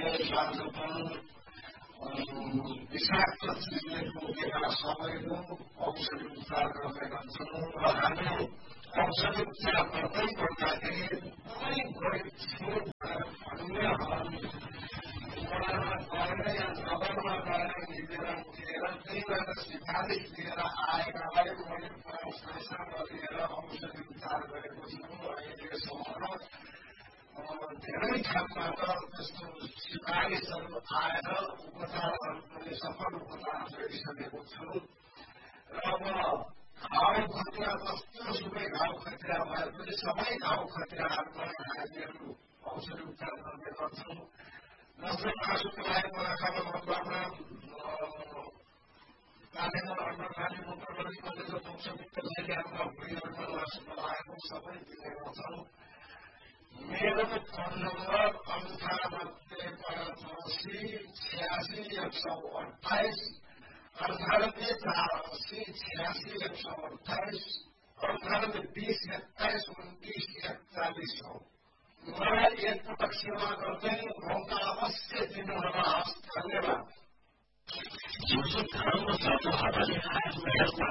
साँझपन विषाक्त चिजले टोकेका सबैको औषधि उपचार गर्ने गर्छौँ र हामी औषधि उपचार गर्दै गर्दाखेरि कुनै गएर या नगरमा गएर हिँडेर उठेर त्यहीबाट सिफारिस लिएर आएकालाई मैले परामर्श लिएर औषधि उपचार गरेको छु। अहिलेसम्म धेरै ठाउँबाट त्यस्तो सिफारिसहरू आएर उपचारहरू पनि सफल उपचार गरिसकेको छु र अब घाउ खतरा जस्तो सुकै घाउ खतरा भए पनि सबै घाउ खतराहरूलाई हामीहरू औषधि उपचार गर्ने गर्छौँ। जस्तै मासुको लागि आँखामा मकरमा काटेर अन्नखाली मुत्रबाली कलेजो वंशवित्त ल्याएका भुँडीहरूमा मासुको लागेको सबै दिने गर्छौँ। मेरो फोन नम्बर 9885866128 9848866128 9820272941 हो। मलाई एकपटक सेवा गर्दै मौका अवश्य दिनुहोला। धन्यवाद।